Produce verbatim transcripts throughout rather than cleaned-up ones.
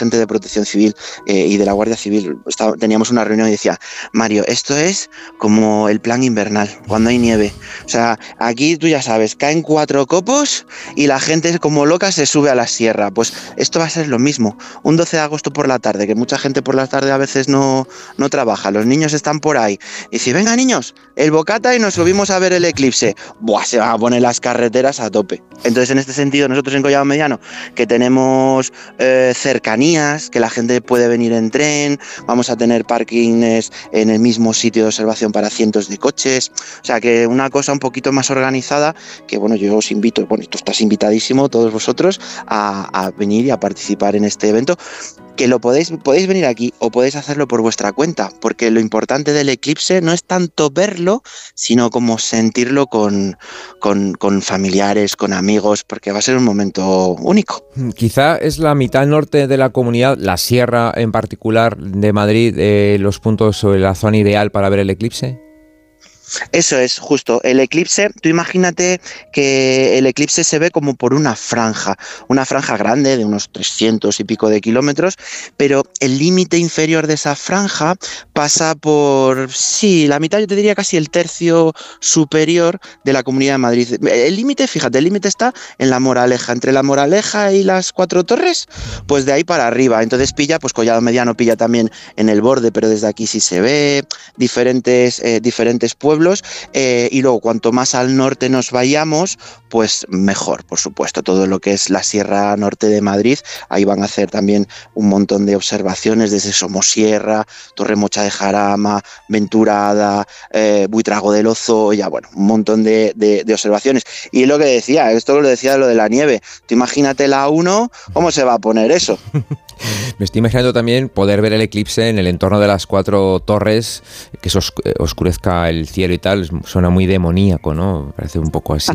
gente de Protección Civil eh, y de la Guardia Civil, estaba, teníamos una reunión y decía, Mario, esto es como el plan invernal, cuando hay nieve. O sea, aquí tú ya sabes, caen cuatro copos y la gente como loca se sube a la sierra. Pues esto va a ser lo mismo. Un doce de agosto por la tarde, que mucha gente por la tarde a veces no, no trabaja, los niños están por ahí. Y dice, venga niños, el bocata y nos subimos a ver el eclipse. Buah, se van a poner las carreteras a tope. Entonces, en este sentido, nosotros en Collado Mediano, que tenemos eh, cercanías, que la gente puede venir en tren, vamos a tener parkings en el mismo sitio de observación para cientos de coches, o sea que una cosa un poquito más organizada, que bueno, yo os invito, bueno, tú estás invitadísimo, todos vosotros, a, a venir y a participar en este evento, que lo podéis, podéis venir aquí o podéis hacerlo por vuestra cuenta, porque lo importante del eclipse no es tanto verlo, sino como sentirlo con, con, con familiares, con amigos, porque va a ser un momento único. Quizá es la mitad norte de la comunidad, la sierra en particular de Madrid, eh, los puntos o la zona ideal para ver el eclipse. Eso es, justo. El eclipse, tú imagínate que el eclipse se ve como por una franja, una franja grande de unos trescientos y pico de kilómetros, pero el límite inferior de esa franja pasa por, sí, la mitad, yo te diría casi el tercio superior de la Comunidad de Madrid. El límite, fíjate, el límite está en La Moraleja, entre La Moraleja y las Cuatro Torres, pues de ahí para arriba. Entonces pilla, pues Collado Mediano pilla también en el borde, pero desde aquí sí se ve, diferentes, eh, diferentes pueblos. Eh, y luego cuanto más al norte nos vayamos, pues mejor, por supuesto, todo lo que es la Sierra Norte de Madrid, ahí van a hacer también un montón de observaciones desde Somosierra, Torremocha de Jarama, Venturada, eh, Buitrago del Ozoya, bueno, un montón de, de, de observaciones. Y lo que decía, esto lo decía de lo de la nieve, tú imagínate la uno, ¿cómo se va a poner eso? Me estoy imaginando también poder ver el eclipse en el entorno de las Cuatro Torres, que se os, eh, oscurezca el cielo y tal, suena muy demoníaco, ¿no? Parece un poco así.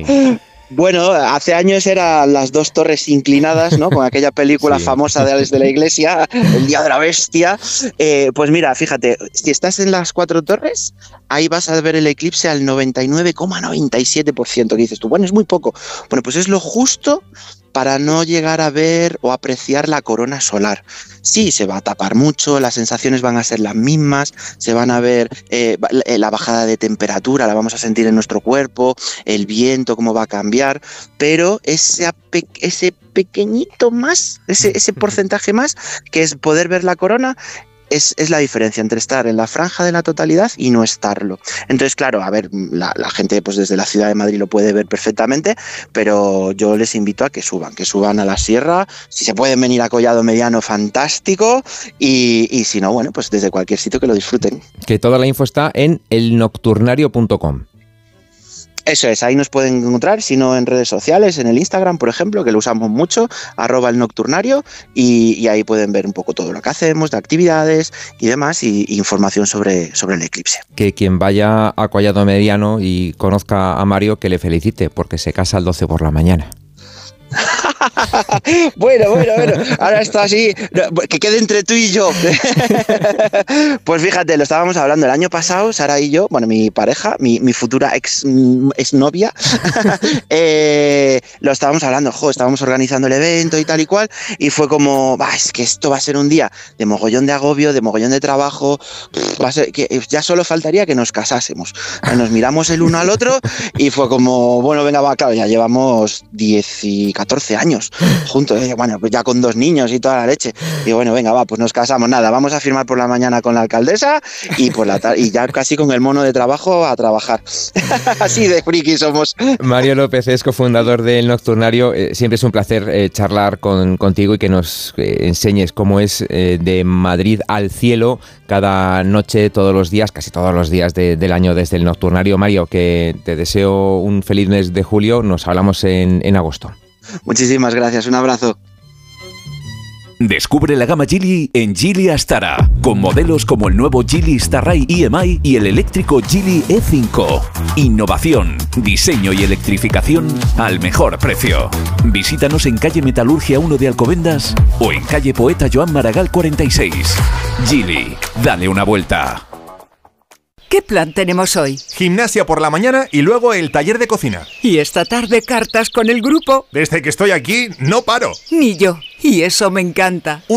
Bueno, hace años eran las dos torres inclinadas, ¿no? Con aquella película sí. famosa de Alex de la Iglesia, El Día de la Bestia. Eh, pues mira, fíjate, si estás en las Cuatro Torres, ahí vas a ver el eclipse al noventa y nueve coma noventa y siete por ciento, que dices tú, bueno, es muy poco. Bueno, pues es lo justo para no llegar a ver o apreciar la corona solar. Sí, se va a tapar mucho, las sensaciones van a ser las mismas, se van a ver eh, la bajada de temperatura, la vamos a sentir en nuestro cuerpo, el viento, cómo va a cambiar, pero ese, ese pequeñito más, ese, ese porcentaje más, que es poder ver la corona, Es, es la diferencia entre estar en la franja de la totalidad y no estarlo. Entonces, claro, a ver, la, la gente pues desde la ciudad de Madrid lo puede ver perfectamente, pero yo les invito a que suban, que suban a la sierra, si se pueden venir a Collado Mediano, fantástico, y, y si no, bueno, pues desde cualquier sitio que lo disfruten. Que toda la info está en el nocturnario punto com. Eso es, ahí nos pueden encontrar, si no en redes sociales, en el Instagram, por ejemplo, que lo usamos mucho, arroba el nocturnario, y, y ahí pueden ver un poco todo lo que hacemos, de actividades y demás, y, y información sobre, sobre el eclipse. Que quien vaya a Collado Mediano y conozca a Mario, que le felicite, porque se casa al doce por la mañana. Bueno, bueno, bueno, ahora está así, que quede entre tú y yo. Pues fíjate, lo estábamos hablando el año pasado, Sara y yo, bueno, mi pareja, mi, mi futura ex, ex novia, eh, lo estábamos hablando, jo, estábamos organizando el evento y tal y cual, y fue como, bah, es que esto va a ser un día de mogollón de agobio, de mogollón de trabajo, va a ser, que ya solo faltaría que nos casásemos. Nos miramos el uno al otro y fue como, bueno, venga, va, claro, ya llevamos diez y catorce años juntos, eh, bueno, pues ya con dos niños y toda la leche. Y bueno, venga, va, pues nos casamos, nada, vamos a firmar por la mañana con la alcaldesa y por la tarde, y ya casi con el mono de trabajo a trabajar. Así de friki somos. Mario López es cofundador del Nocturnario. Eh, siempre es un placer eh, charlar con, contigo y que nos eh, enseñes cómo es eh, de Madrid al cielo cada noche, todos los días, casi todos los días de, del año desde el Nocturnario. Mario, que te deseo un feliz mes de julio. Nos hablamos en, en agosto. Muchísimas gracias, un abrazo. Descubre la gama Geely en Geely Astara, con modelos como el nuevo Geely Starray E M I y el eléctrico Geely E cinco. Innovación, diseño y electrificación al mejor precio. Visítanos en calle Metalurgia uno de Alcobendas o en calle Poeta Joan Maragall cuarenta y seis. Geely, dale una vuelta. ¿Qué plan tenemos hoy? Gimnasia por la mañana y luego el taller de cocina. ¿Y esta tarde cartas con el grupo? Desde que estoy aquí, no paro. Ni yo. Y eso me encanta.